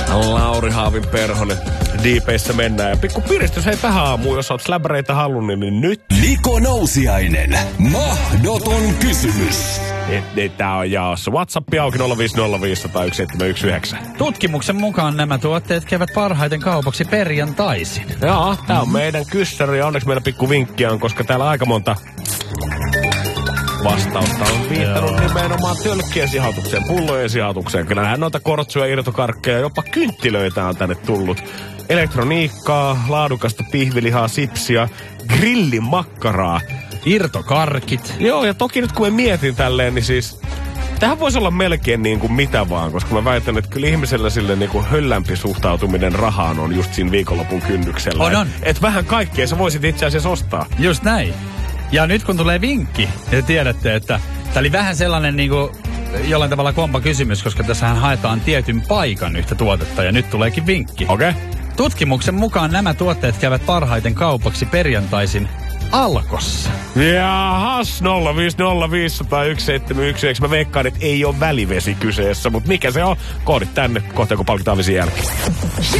Lauri Haavin Perhonen. Diipeissä mennään. Ja pikku piristys, hei tähän aamuun, jos oot släbäreitä halunnut, niin nyt. Niko Nousiainen. Mahdoton kysymys. Tää on jaossa. WhatsApp auki 050501719. Tutkimuksen mukaan nämä tuotteet käyvät parhaiten kaupaksi perjantaisin. Joo, tää on meidän kyssäri ja onneksi meillä pikku vinkkiä on, koska täällä aika monta vastausta on viitannut nimenomaan tölkkien sihautukseen, pullojen sihautukseen. Kyllähän noita kortsuja, irtokarkkeja, jopa kynttilöitä on tänne tullut. Elektroniikkaa, laadukasta pihvilihaa, sipsiä, grillimakkaraa. Irtokarkit. Joo, ja toki nyt kun mä mietin tälleen, niin siis tähän voisi olla melkein niin kuin mitä vaan, koska mä väitän, että kyllä ihmisellä sille niin kuin höllämpi suhtautuminen rahaan on just siinä viikonlopun kynnyksellä. On. Et vähän kaikkea sä voisit itse asiassa ostaa. Just näin. Ja nyt kun tulee vinkki, ja tiedätte, että tää oli vähän sellainen niinku jollain tavalla kompa kysymys, koska tässähän haetaan tietyn paikan yhtä tuotetta, ja nyt tuleekin vinkki. Okei. Okay. Tutkimuksen mukaan nämä tuotteet käyvät parhaiten kaupaksi perjantaisin Alkossa. Jahas, 050501719. Mä veikkaan, että ei ole välivesi kyseessä, mutta mikä se on? Koodit tänne, kohta kun palkitaan vesi jälkeen.